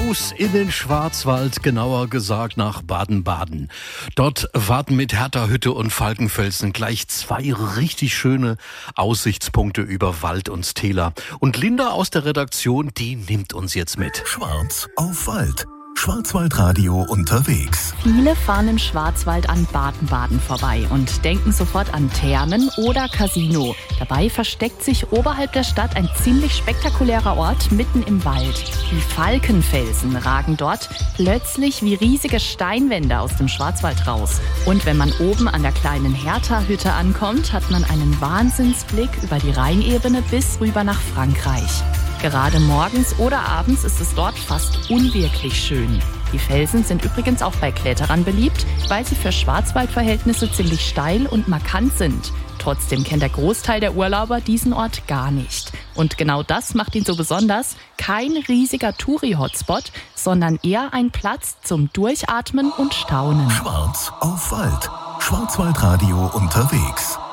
Raus in den Schwarzwald, genauer gesagt nach Baden-Baden. Dort warten mit Hertha-Hütte und Falkenfelsen gleich 2 richtig schöne Aussichtspunkte über Wald und Täler. Und Linda aus der Redaktion, die nimmt uns jetzt mit. Schwarz auf Wald. Schwarzwaldradio unterwegs. Viele fahren im Schwarzwald an Baden-Baden vorbei und denken sofort an Thermen oder Casino. Dabei versteckt sich oberhalb der Stadt ein ziemlich spektakulärer Ort mitten im Wald. Die Falkenfelsen ragen dort plötzlich wie riesige Steinwände aus dem Schwarzwald raus. Und wenn man oben an der kleinen Hertha-Hütte ankommt, hat man einen Wahnsinnsblick über die Rheinebene bis rüber nach Frankreich. Gerade morgens oder abends ist es dort fast unwirklich schön. Die Felsen sind übrigens auch bei Kletterern beliebt, weil sie für Schwarzwaldverhältnisse ziemlich steil und markant sind. Trotzdem kennt der Großteil der Urlauber diesen Ort gar nicht. Und genau das macht ihn so besonders. Kein riesiger Touri-Hotspot, sondern eher ein Platz zum Durchatmen und Staunen. Schwarz auf Wald. Schwarzwaldradio unterwegs.